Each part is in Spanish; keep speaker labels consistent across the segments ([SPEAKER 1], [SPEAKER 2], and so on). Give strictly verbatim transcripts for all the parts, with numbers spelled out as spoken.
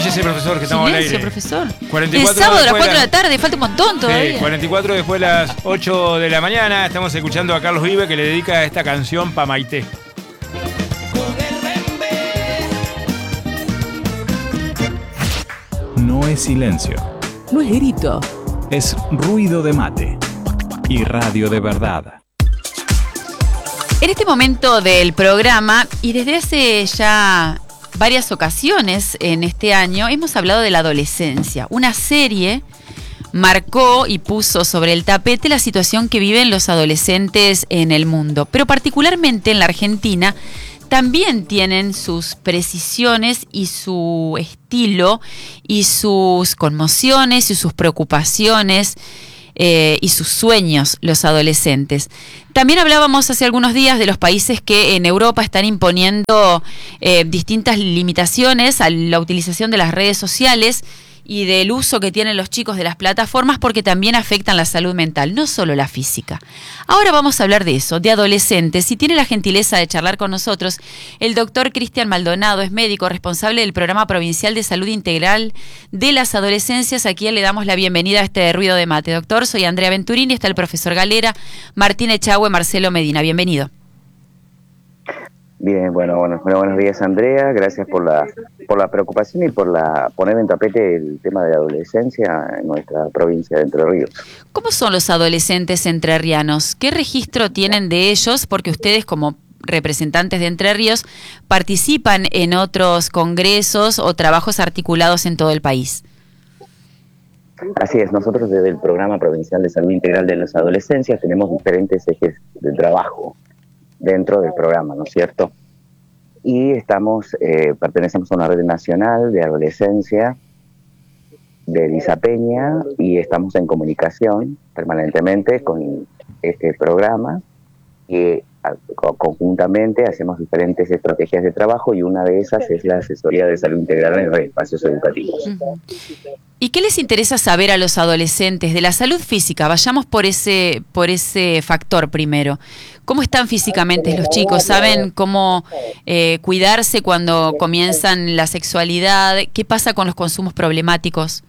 [SPEAKER 1] Cállese, profesor, que estamos
[SPEAKER 2] Silencio,
[SPEAKER 1] al aire.
[SPEAKER 2] profesor.
[SPEAKER 1] cuarenta y cuatro
[SPEAKER 2] es sábado a las
[SPEAKER 1] después
[SPEAKER 2] cuatro de la tarde, falta un montón todavía.
[SPEAKER 1] Sí, cuarenta y cuatro después de las ocho de la mañana. Estamos escuchando a Carlos Vive, que le dedica esta canción pa' Maite.
[SPEAKER 3] No es silencio.
[SPEAKER 4] No es grito.
[SPEAKER 3] Es ruido de mate y radio de verdad.
[SPEAKER 2] En este momento del programa, y desde hace ya varias ocasiones en este año, hemos hablado de la adolescencia. Una serie marcó y puso sobre el tapete la situación que viven los adolescentes en el mundo, pero particularmente en la Argentina. También tienen sus precisiones y su estilo y sus conmociones y sus preocupaciones eh, y sus sueños los adolescentes. También hablábamos hace algunos días de los países que en Europa están imponiendo eh, distintas limitaciones a la utilización de las redes sociales y del uso que tienen los chicos de las plataformas, porque también afectan la salud mental, no solo la física. Ahora vamos a hablar de eso, de adolescentes, y tiene la gentileza de charlar con nosotros el doctor Cristian Maldonado, es médico responsable del Programa Provincial de Salud Integral de las Adolescencias, a quien le damos la bienvenida a este Ruido de Mate. Doctor, soy Andrea Venturini, está el profesor Galera, Martín Echagüe, Marcelo Medina. Bienvenido.
[SPEAKER 5] Bien, bueno, bueno, bueno, buenos días, Andrea. Gracias por la por la preocupación y por la poner en tapete el tema de la adolescencia en nuestra provincia de Entre Ríos.
[SPEAKER 2] ¿Cómo son los adolescentes entrerrianos? ¿Qué registro tienen de ellos? Porque ustedes, como representantes de Entre Ríos, participan en otros congresos o trabajos articulados en todo el país.
[SPEAKER 5] Así es, nosotros desde el Programa Provincial de Salud Integral de las Adolescencias tenemos diferentes ejes de trabajo dentro del programa, ¿no es cierto? Y estamos, eh, pertenecemos a una red nacional de adolescencia de Disapeña y estamos en comunicación permanentemente con este programa y a, conjuntamente hacemos diferentes estrategias de trabajo y una de esas es la asesoría de salud integral en espacios educativos.
[SPEAKER 2] Uh-huh. ¿Y qué les interesa saber a los adolescentes de la salud física? Vayamos por ese, por ese factor primero. ¿Cómo están físicamente los chicos? ¿Saben cómo eh, cuidarse cuando comienzan la sexualidad? ¿Qué pasa con los consumos problemáticos?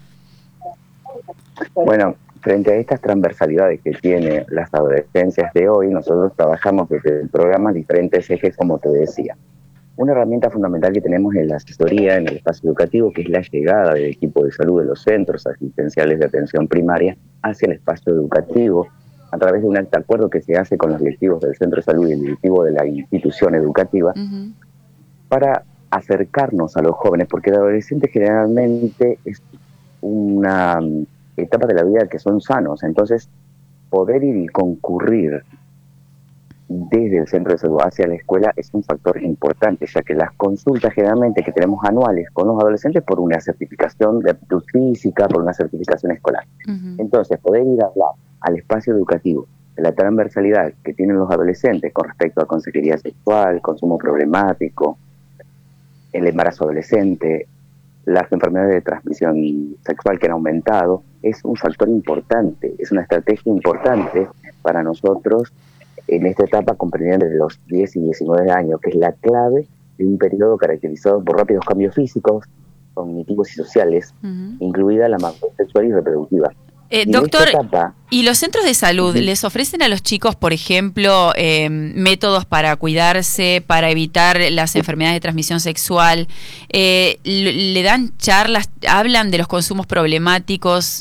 [SPEAKER 5] Bueno, frente a estas transversalidades que tienen las adolescencias de hoy, nosotros trabajamos desde el programa diferentes ejes, como te decía. Una herramienta fundamental que tenemos es la asesoría en el espacio educativo, que es la llegada del equipo de salud de los centros asistenciales de atención primaria hacia el espacio educativo, a través de un alto acuerdo que se hace con los directivos del centro de salud y el directivo de la institución educativa, uh-huh. para acercarnos a los jóvenes, porque el adolescente generalmente es una etapa de la vida que son sanos, entonces poder ir y concurrir desde el centro de salud hacia la escuela es un factor importante, ya que las consultas generalmente que tenemos anuales con los adolescentes por una certificación de aptitud física, por una certificación escolar. Uh-huh. Entonces, poder ir a hablar al espacio educativo de la transversalidad que tienen los adolescentes con respecto a consejería sexual, consumo problemático, el embarazo adolescente, las enfermedades de transmisión sexual que han aumentado, es un factor importante, es una estrategia importante para nosotros en esta etapa comprendida entre los diez y diecinueve años, que es la clave de un periodo caracterizado por rápidos cambios físicos, cognitivos y sociales, uh-huh. incluida la madurez sexual y reproductiva.
[SPEAKER 2] Eh,
[SPEAKER 5] y
[SPEAKER 2] doctor,
[SPEAKER 5] etapa,
[SPEAKER 2] ¿y los centros de salud uh-huh. les ofrecen a los chicos, por ejemplo, eh, métodos para cuidarse, para evitar las enfermedades de transmisión sexual? Eh, ¿Le dan charlas, hablan de los consumos problemáticos?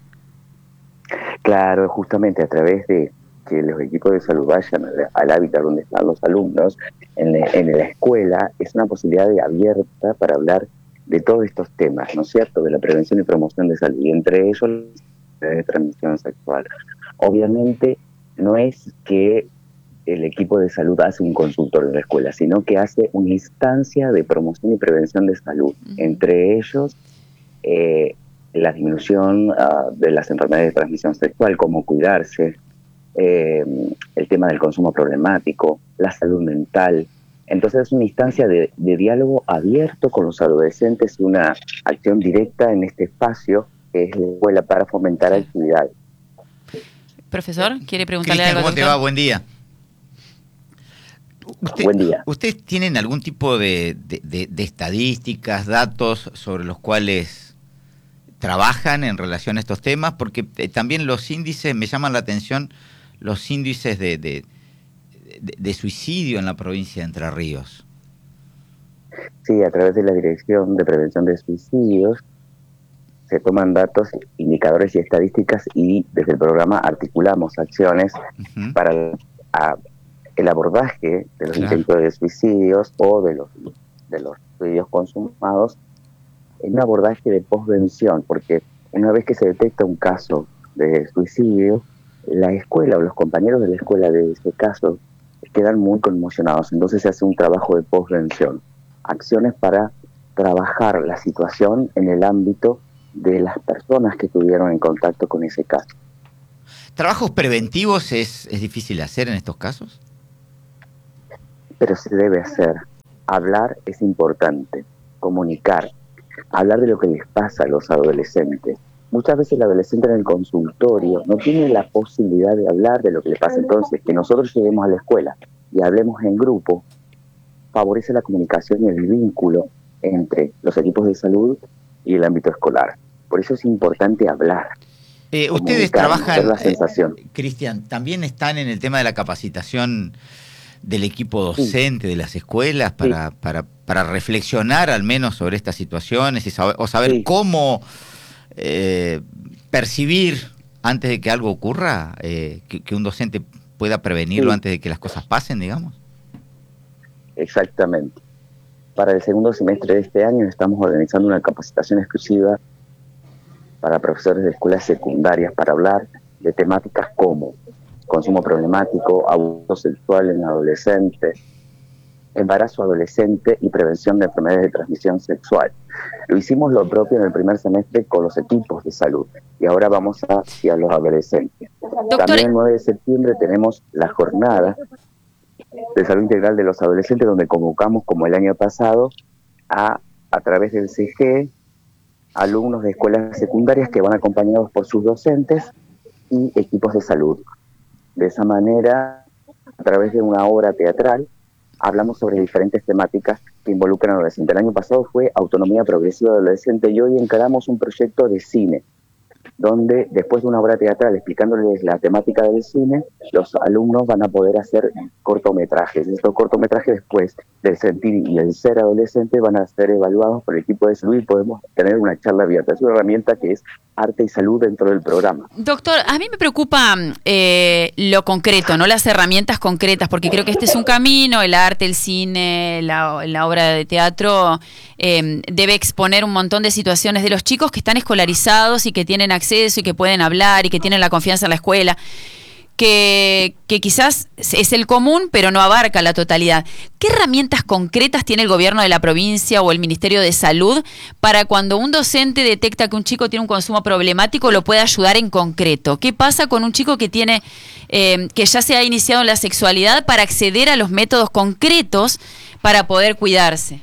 [SPEAKER 5] Claro, justamente a través de que los equipos de salud vayan al, al hábitat donde están los alumnos, en, en la escuela, es una posibilidad de abierta para hablar de todos estos temas, ¿no es cierto?, de la prevención y promoción de salud, y entre ellos de transmisión sexual. Obviamente no es que el equipo de salud hace un consultorio en la escuela, sino que hace una instancia de promoción y prevención de salud, uh-huh. entre ellos eh, la disminución uh, de las enfermedades de transmisión sexual, cómo cuidarse, eh, el tema del consumo problemático, la salud mental. Entonces es una instancia de, de diálogo abierto con los adolescentes y una acción directa en este espacio que es la escuela para fomentar actividades.
[SPEAKER 2] Profesor, ¿quiere preguntarle
[SPEAKER 6] Cristian,
[SPEAKER 2] algo?
[SPEAKER 6] ¿cómo te va? Buen día.
[SPEAKER 4] Usted,
[SPEAKER 5] Buen día.
[SPEAKER 4] ¿Ustedes tienen algún tipo de, de, de, de estadísticas, datos sobre los cuales trabajan en relación a estos temas? Porque eh, también los índices, me llaman la atención, los índices de, de, de, de suicidio en la provincia de Entre Ríos.
[SPEAKER 5] Sí, a través de la Dirección de Prevención de Suicidios se toman datos, indicadores y estadísticas, y desde el programa articulamos acciones uh-huh. para el, a, el abordaje de los claro. intentos de suicidios o de los, de los suicidios consumados en un abordaje de posvención, porque una vez que se detecta un caso de suicidio, la escuela o los compañeros de la escuela de ese caso quedan muy conmocionados, entonces se hace un trabajo de posvención, acciones para trabajar la situación en el ámbito de las personas que estuvieron en contacto con ese caso.
[SPEAKER 4] ¿Trabajos preventivos es, es difícil hacer en estos casos?
[SPEAKER 5] Pero se debe hacer. Hablar es importante, comunicar, hablar de lo que les pasa a los adolescentes. Muchas veces el adolescente en el consultorio no tiene la posibilidad de hablar de lo que le pasa, entonces que nosotros lleguemos a la escuela y hablemos en grupo favorece la comunicación y el vínculo entre los equipos de salud y el ámbito escolar. Por eso es importante hablar.
[SPEAKER 4] Eh, ustedes trabajan, eh, Cristian, también están en el tema de la capacitación del equipo docente sí. de las escuelas para, sí. para, para reflexionar al menos sobre estas situaciones y saber, o saber sí. cómo eh, percibir antes de que algo ocurra, eh, que, que un docente pueda prevenirlo sí. antes de que las cosas pasen, digamos.
[SPEAKER 5] Exactamente. Para el segundo semestre de este año estamos organizando una capacitación exclusiva para profesores de escuelas secundarias para hablar de temáticas como consumo problemático, abuso sexual en adolescentes, embarazo adolescente y prevención de enfermedades de transmisión sexual. Lo hicimos lo propio en el primer semestre con los equipos de salud y ahora vamos hacia los adolescentes. Doctor... También el nueve de septiembre tenemos la jornada de salud integral de los adolescentes, donde convocamos, como el año pasado, a, a través del C G, alumnos de escuelas secundarias que van acompañados por sus docentes y equipos de salud. De esa manera, a través de una obra teatral, hablamos sobre diferentes temáticas que involucran a adolescentes. El año pasado fue autonomía progresiva de adolescente y hoy encaramos un proyecto de cine, donde después de una obra teatral explicándoles la temática del cine, los alumnos van a poder hacer cortometrajes. Estos cortometrajes, después del sentir y el ser adolescente, van a ser evaluados por el equipo de salud y podemos tener una charla abierta. Es una herramienta que es arte y salud dentro del programa.
[SPEAKER 2] Doctor, a mí me preocupa eh, lo concreto, no las herramientas concretas, porque creo que este es un camino, el arte, el cine, la, la obra de teatro eh, debe exponer un montón de situaciones de los chicos que están escolarizados y que tienen acceso y que pueden hablar y que tienen la confianza en la escuela, que, que quizás es el común, pero no abarca la totalidad. ¿Qué herramientas concretas tiene el gobierno de la provincia o el Ministerio de Salud para cuando un docente detecta que un chico tiene un consumo problemático lo pueda ayudar en concreto? ¿Qué pasa con un chico que tiene eh, que ya se ha iniciado en la sexualidad para acceder a los métodos concretos para poder cuidarse?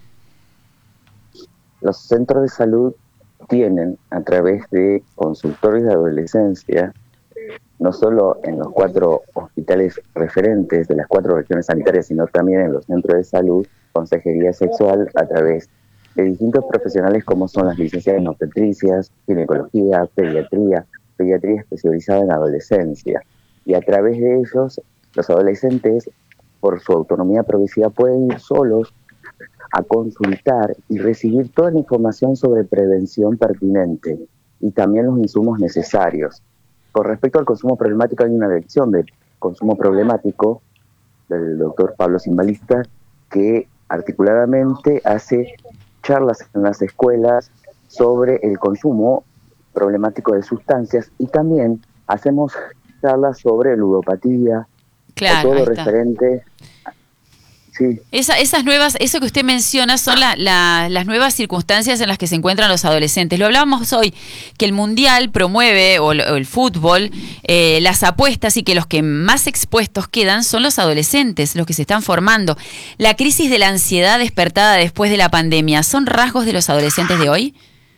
[SPEAKER 5] Los centros de salud tienen, a través de consultorios de adolescencia, no solo en los cuatro hospitales referentes de las cuatro regiones sanitarias, sino también en los centros de salud, consejería sexual a través de distintos profesionales como son las licenciadas en obstetricias, ginecología, pediatría, pediatría especializada en adolescencia. Y a través de ellos, los adolescentes, por su autonomía progresiva, pueden ir solos a consultar y recibir toda la información sobre prevención pertinente y también los insumos necesarios. Con respecto al consumo problemático, hay una lección de consumo problemático del doctor Pablo Simbalista que articuladamente hace charlas en las escuelas sobre el consumo problemático de sustancias y también hacemos charlas sobre ludopatía,
[SPEAKER 2] claro,
[SPEAKER 5] todo referente. Sí.
[SPEAKER 2] Esa, esas nuevas, eso que usted menciona son la, la, las nuevas circunstancias en las que se encuentran los adolescentes. Lo hablábamos hoy, que el Mundial promueve, o, o el fútbol, eh, las apuestas y que los que más expuestos quedan son los adolescentes, los que se están formando. La crisis de la ansiedad despertada después de la pandemia, ¿son rasgos de los adolescentes de hoy?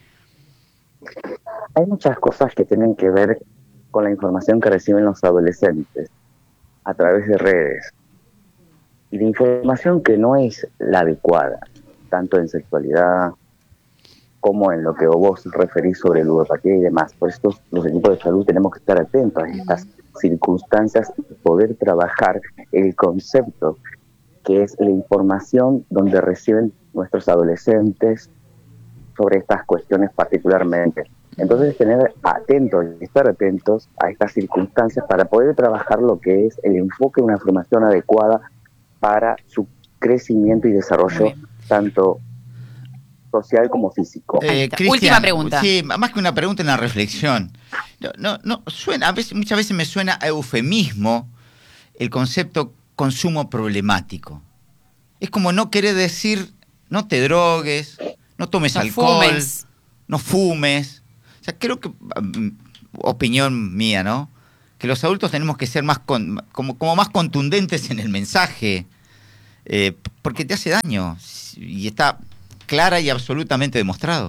[SPEAKER 5] Hay muchas cosas que tienen que ver con la información que reciben los adolescentes a través de redes. y de información que no es la adecuada, tanto en sexualidad como en lo que vos referís sobre ludopatía y demás. Por eso los equipos de salud tenemos que estar atentos a estas circunstancias y poder trabajar el concepto que es la información donde reciben nuestros adolescentes sobre estas cuestiones particularmente. Entonces tener atentos y estar atentos a estas circunstancias para poder trabajar lo que es el enfoque de una formación adecuada para su crecimiento y desarrollo tanto social como físico.
[SPEAKER 2] Eh, Última pregunta.
[SPEAKER 4] Sí, más que una pregunta, una reflexión. No, no, no suena, a veces, muchas veces me suena a eufemismo el concepto consumo problemático. Es como no querer decir no te drogues, no tomes
[SPEAKER 2] no
[SPEAKER 4] alcohol,
[SPEAKER 2] fumes.
[SPEAKER 4] no fumes. O sea, creo que, opinión mía, ¿no? Que los adultos tenemos que ser más con, como, como más contundentes en el mensaje, eh, porque te hace daño y está clara y absolutamente demostrado.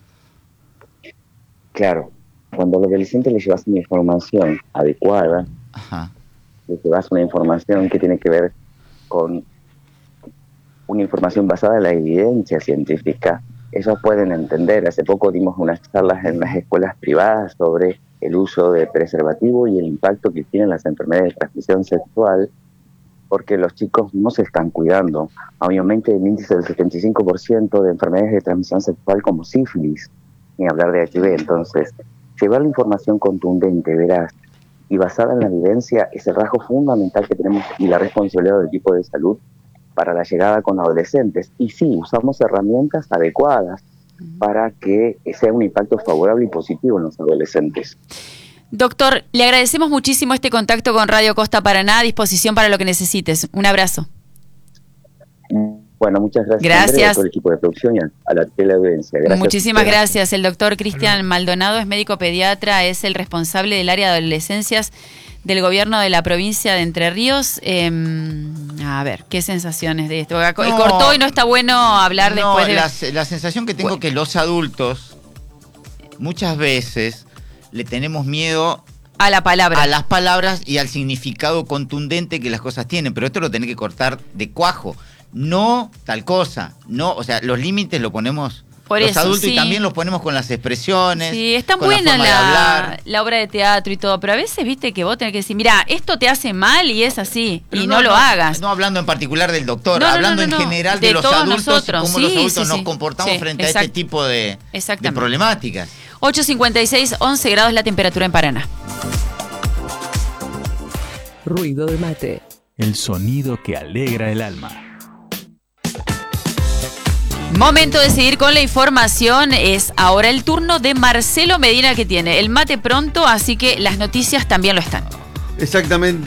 [SPEAKER 5] Claro, cuando al adolescente le llevas una información adecuada,
[SPEAKER 4] Ajá.
[SPEAKER 5] le llevas una información que tiene que ver con una información basada en la evidencia científica, ellos pueden entender. Hace poco dimos unas charlas en las escuelas privadas sobre el uso de preservativo y el impacto que tienen las enfermedades de transmisión sexual, porque los chicos no se están cuidando. Obviamente el índice del setenta y cinco por ciento de enfermedades de transmisión sexual como sífilis, ni hablar de H I V. Entonces, llevar la información contundente, veraz y basada en la evidencia es el rasgo fundamental que tenemos y la responsabilidad del equipo de salud para la llegada con adolescentes. Y sí, usamos herramientas adecuadas para que sea un impacto favorable y positivo en los adolescentes.
[SPEAKER 2] Doctor, le agradecemos muchísimo este contacto con Radio Costa Paraná, a disposición para lo que necesites. Un abrazo.
[SPEAKER 5] Bueno, muchas gracias,
[SPEAKER 2] gracias.
[SPEAKER 5] Andrea, a todo el equipo de producción y a la teleaudiencia. Gracias.
[SPEAKER 2] Muchísimas gracias. El doctor Cristian Maldonado es médico pediatra, es el responsable del área de adolescencias del gobierno de la provincia de Entre Ríos. Eh, a ver, ¿qué sensaciones de esto? No, cortó y no está bueno hablar
[SPEAKER 4] no,
[SPEAKER 2] después de...
[SPEAKER 4] La, la sensación que tengo bueno. que los adultos muchas veces le tenemos miedo
[SPEAKER 2] a la palabra,
[SPEAKER 4] a las palabras y al significado contundente que las cosas tienen, pero esto lo tenés que cortar de cuajo. No tal cosa, no, o sea, los límites lo ponemos
[SPEAKER 2] Por
[SPEAKER 4] los
[SPEAKER 2] eso,
[SPEAKER 4] adultos
[SPEAKER 2] sí.
[SPEAKER 4] y también los ponemos con las expresiones.
[SPEAKER 2] Sí, está
[SPEAKER 4] con
[SPEAKER 2] buena
[SPEAKER 4] la,
[SPEAKER 2] la, la obra de teatro y todo, pero a veces viste que vos tenés que decir, mira, esto te hace mal y es así, pero y no, no lo
[SPEAKER 4] no,
[SPEAKER 2] hagas.
[SPEAKER 4] No hablando en particular del doctor,
[SPEAKER 2] no, no,
[SPEAKER 4] hablando
[SPEAKER 2] no, no,
[SPEAKER 4] en
[SPEAKER 2] no.
[SPEAKER 4] general de,
[SPEAKER 2] de
[SPEAKER 4] los
[SPEAKER 2] todos
[SPEAKER 4] adultos
[SPEAKER 2] nosotros.
[SPEAKER 4] y cómo
[SPEAKER 2] sí,
[SPEAKER 4] los adultos
[SPEAKER 2] sí,
[SPEAKER 4] nos
[SPEAKER 2] sí.
[SPEAKER 4] comportamos
[SPEAKER 2] sí,
[SPEAKER 4] frente
[SPEAKER 2] exact-
[SPEAKER 4] a este tipo de, de problemáticas.
[SPEAKER 2] ocho cincuenta y seis, once grados la temperatura en Paraná.
[SPEAKER 3] Ruido de mate. El sonido que alegra el alma.
[SPEAKER 2] Momento de seguir con la información. Es ahora el turno de Marcelo Medina, que tiene el mate pronto, así que las noticias también lo están.
[SPEAKER 6] Exactamente.